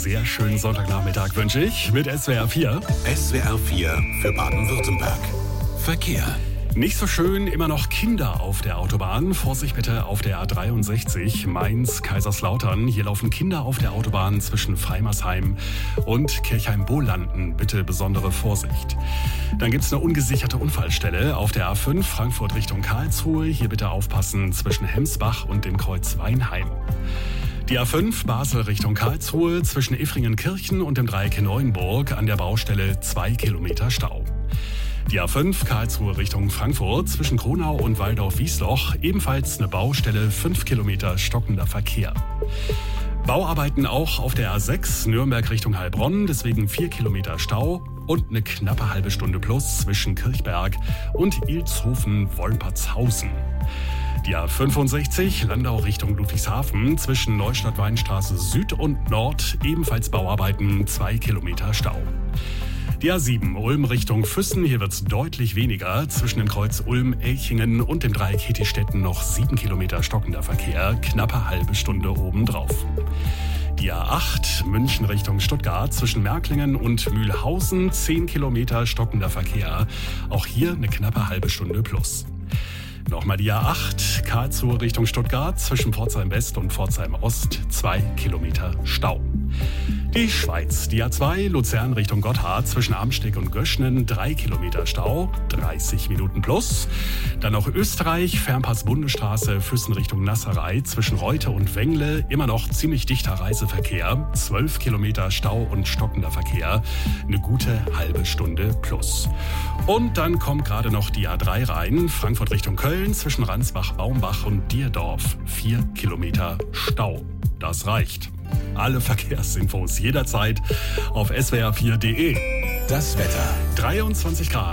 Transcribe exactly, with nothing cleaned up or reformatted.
sehr schönen Sonntagnachmittag wünsche ich mit S W R vier. S W R vier für Baden-Württemberg. Verkehr. Nicht so schön, immer noch Kinder auf der Autobahn. Vorsicht bitte auf der A dreiundsechzig, Mainz-Kaiserslautern. Hier laufen Kinder auf der Autobahn zwischen Freimersheim und Kirchheim-Bohlanden. Bitte besondere Vorsicht. Dann gibt es eine ungesicherte Unfallstelle auf der A fünf, Frankfurt Richtung Karlsruhe. Hier bitte aufpassen zwischen Hemsbach und dem Kreuz Weinheim. Die A fünf, Basel Richtung Karlsruhe, zwischen Iffringenkirchen und dem Dreieck in Neuenburg an der Baustelle zwei Kilometer Stau. Die A fünf, Karlsruhe Richtung Frankfurt, zwischen Kronau und Waldorf-Wiesloch, ebenfalls eine Baustelle, fünf Kilometer stockender Verkehr. Bauarbeiten auch auf der A sechs, Nürnberg Richtung Heilbronn, deswegen vier Kilometer Stau und eine knappe halbe Stunde plus zwischen Kirchberg und Ilshofen-Wolpertshausen. Die A fünfundsechzig, Landau Richtung Ludwigshafen, zwischen Neustadt-Weinstraße Süd und Nord, ebenfalls Bauarbeiten, zwei Kilometer Stau. Die A sieben, Ulm Richtung Füssen, hier wird es deutlich weniger. Zwischen dem Kreuz Ulm-Elchingen und dem Dreieck Hettistetten noch sieben Kilometer stockender Verkehr, knappe halbe Stunde obendrauf. Die A acht, München Richtung Stuttgart, zwischen Märklingen und Mühlhausen, zehn Kilometer stockender Verkehr. Auch hier eine knappe halbe Stunde plus. Nochmal die A acht, Karlsruhe Richtung Stuttgart, zwischen Pforzheim West und Pforzheim Ost, zwei Kilometer Stau. Die Schweiz, die A zwei, Luzern Richtung Gotthard, zwischen Amsteg und Göschnen, drei Kilometer Stau, dreißig Minuten plus. Dann noch Österreich, Fernpass Bundesstraße, Füssen Richtung Nasserei, zwischen Reute und Wengle, immer noch ziemlich dichter Reiseverkehr, zwölf Kilometer Stau und stockender Verkehr, eine gute halbe Stunde plus. Und dann kommt gerade noch die A drei rein, Frankfurt Richtung Köln, zwischen Ransbach, Baumbach und Dierdorf, vier Kilometer Stau. Das reicht. Alle Verkehrsinfos jederzeit auf S W R vier Punkt D E. Das Wetter. dreiundzwanzig Grad.